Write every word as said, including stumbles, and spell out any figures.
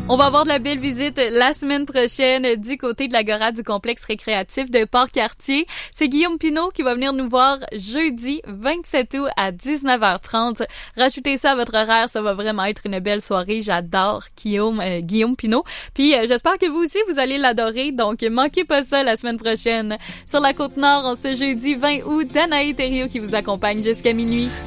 On va avoir de la belle visite la semaine prochaine du côté de l'Agora du complexe récréatif de Port-Cartier. C'est Guillaume Pinault qui va venir nous voir jeudi vingt-sept août à dix-neuf heures trente. Rajoutez ça à votre horaire, ça va vraiment être une belle soirée. J'adore Guillaume, euh, Guillaume Pinault. Puis euh, j'espère que vous aussi, vous allez l'adorer. Donc, manquez pas ça la semaine prochaine. Sur la Côte-Nord, en ce jeudi vingt août, Danae Thériault qui vous accompagne jusqu'à minuit.